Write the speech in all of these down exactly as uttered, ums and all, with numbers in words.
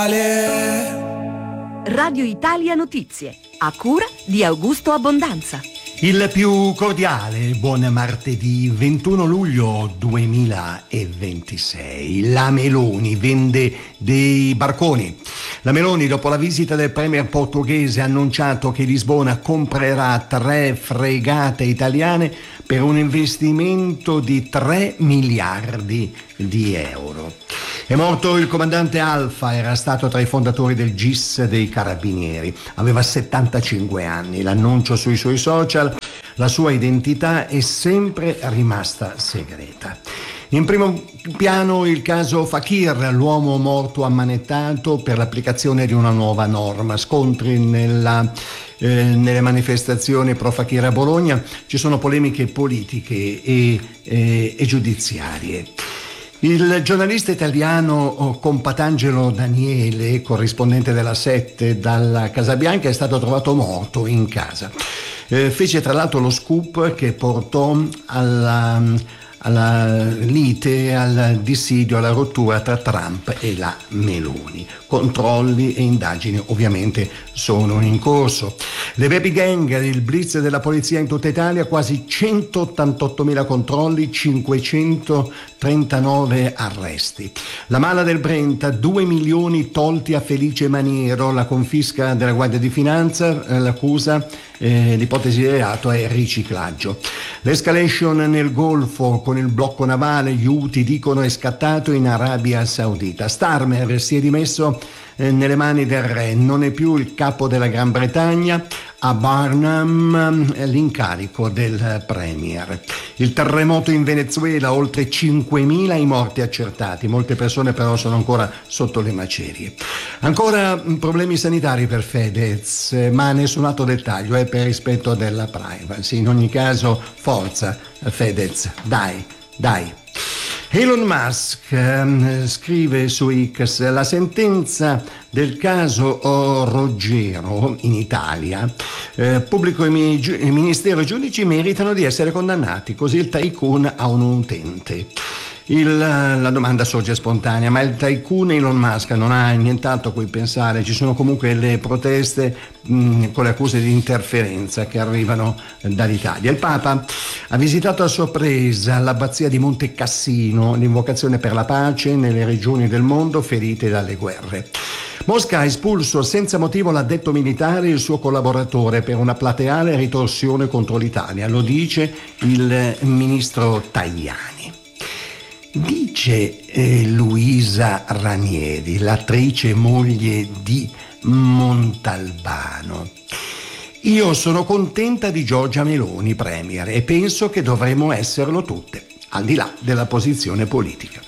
Radio Italia Notizie, a cura di Augusto Abbondanza. Il più cordiale buon martedì ventuno luglio duemilaventisei. La Meloni vende dei barconi. La Meloni, dopo la visita del premier portoghese, ha annunciato che Lisbona comprerà tre fregate italiane per un investimento di tre miliardi di euro. È morto il comandante Alfa, era stato tra i fondatori del G I S dei Carabinieri. Aveva settantacinque anni. L'annuncio sui suoi social: la sua identità è sempre rimasta segreta. In primo piano il caso Fakir, l'uomo morto ammanettato per l'applicazione di una nuova norma. Scontri nella, eh, nelle manifestazioni pro Fakir a Bologna, ci sono polemiche politiche e, e, e giudiziarie. Il giornalista italiano Compatangelo Daniele, corrispondente della Sette dalla Casa Bianca, è stato trovato morto in casa. Eh, fece tra l'altro lo scoop che portò alla, alla lite, al dissidio, alla rottura tra Trump e la Meloni. Controlli e indagini ovviamente sono in corso. Le baby gang, il blitz della polizia in tutta Italia, quasi centottantottomila controlli, cinquecentotrentanove arresti. La mala del Brenta, due milioni tolti a Felice Maniero, la confisca della Guardia di Finanza, l'accusa, eh, l'ipotesi di reato è riciclaggio. L'escalation nel Golfo con il blocco navale, gli Houthi dicono è scattato in Arabia Saudita. Starmer si è dimesso eh, nelle mani del re, non è più il capo della Gran Bretagna. A Barnum eh, l'incarico del premier. Il terremoto in Venezuela, oltre cinquemila i morti accertati, molte persone però sono ancora sotto le macerie. Ancora problemi sanitari per Fedez, ma nessun altro dettaglio, è per rispetto della privacy. In ogni caso, forza Fedez, dai, dai. Elon Musk eh, scrive su X: la sentenza del caso Ruggero in Italia, eh, pubblico e ministero e giudici meritano di essere condannati, così il tycoon ha un utente. Il, la domanda sorge spontanea: ma il tycoon Elon Musk non ha nient'altro a cui pensare? Ci sono comunque le proteste mh, con le accuse di interferenza che arrivano dall'Italia. Il Papa ha visitato a sorpresa l'abbazia di Monte Cassino, l'invocazione per la pace nelle regioni del mondo ferite dalle guerre. Mosca ha espulso senza motivo l'addetto militare e il suo collaboratore per una plateale ritorsione contro l'Italia, lo dice il ministro Tajani. Dice eh, Luisa Ranieri, l'attrice moglie di Montalbano: io sono contenta di Giorgia Meloni premier e penso che dovremmo esserlo tutte, al di là della posizione politica.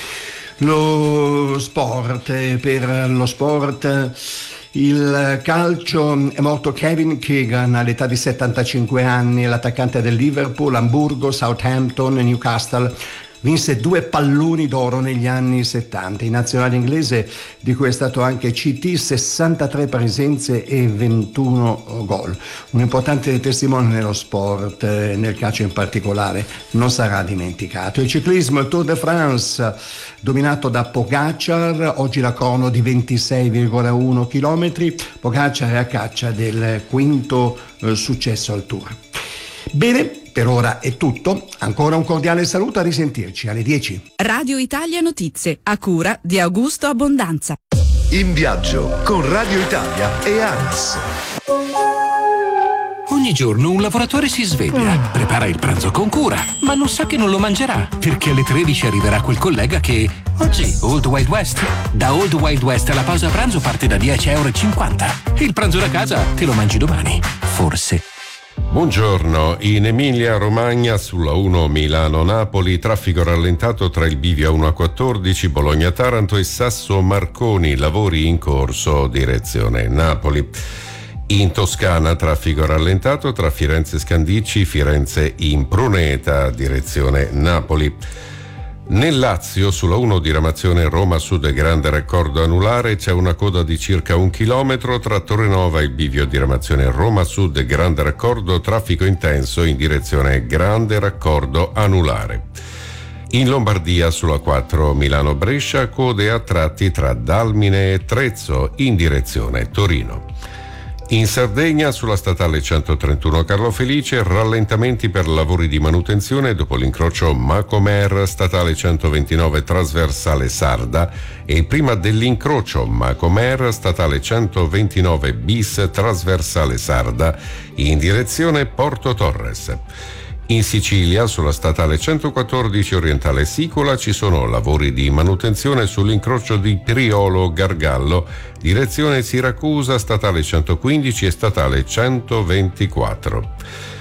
Lo sport, per lo sport, il calcio, è morto Kevin Keegan all'età di settantacinque anni, l'attaccante del Liverpool, Hamburgo, Southampton e Newcastle. Vinse due palloni d'oro negli anni settanta. In nazionale inglese, di cui è stato anche C T, sessantatré presenze e ventuno gol. Un importante testimone nello sport, nel calcio in particolare, non sarà dimenticato. Il ciclismo, il Tour de France, dominato da Pogacar, oggi la crono di ventisei virgola uno chilometri. Pogacar è a caccia del quinto eh, successo al Tour. Bene, per ora è tutto. Ancora un cordiale saluto, a risentirci alle dieci. Radio Italia Notizie, a cura di Augusto Abbondanza. In viaggio con Radio Italia e A N S. Ogni giorno un lavoratore si sveglia, prepara il pranzo con cura, ma non sa che non lo mangerà, perché alle tredici arriverà quel collega che... Oggi, Old Wild West. Da Old Wild West la pausa pranzo parte da dieci e cinquanta euro. Il pranzo da casa te lo mangi domani, forse. Buongiorno, in Emilia Romagna sulla uno Milano-Napoli, traffico rallentato tra il bivio uno a quattordici, Bologna-Taranto e Sasso-Marconi, lavori in corso, direzione Napoli. In Toscana, traffico rallentato tra Firenze Scandicci, Firenze Impruneta, direzione Napoli. Nel Lazio, sulla uno diramazione Roma Sud grande raccordo anulare, c'è una coda di circa un chilometro tra Torrenova e il bivio diramazione Roma Sud grande raccordo, traffico intenso in direzione grande raccordo anulare. In Lombardia sulla quattro Milano-Brescia code a tratti tra Dalmine e Trezzo in direzione Torino. In Sardegna sulla statale centotrentuno Carlo Felice rallentamenti per lavori di manutenzione dopo l'incrocio Macomer statale centoventinove trasversale Sarda e prima dell'incrocio Macomer statale centoventinove bis trasversale Sarda in direzione Porto Torres. In Sicilia, sulla statale centoquattordici orientale Sicola, ci sono lavori di manutenzione sull'incrocio di Priolo Gargallo, direzione Siracusa, statale centoquindici e statale centoventiquattro.